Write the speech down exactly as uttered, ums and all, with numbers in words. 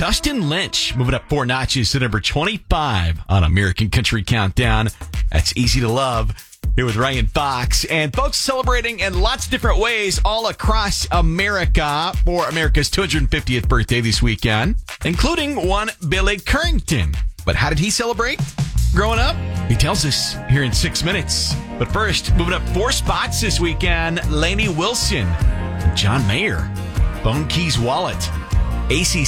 Justin Lynch moving up four notches to number twenty-five on American Country Countdown. That's Easy to Love. Here with Ryan Fox. And folks celebrating in lots of different ways all across America for America's two hundred fiftieth birthday this weekend, including one Billy Currington. But how did he celebrate growing up? He tells us here in six minutes. But first, moving up four spots this weekend, Lainey Wilson, John Mayer, Bone Keys Wallet, A C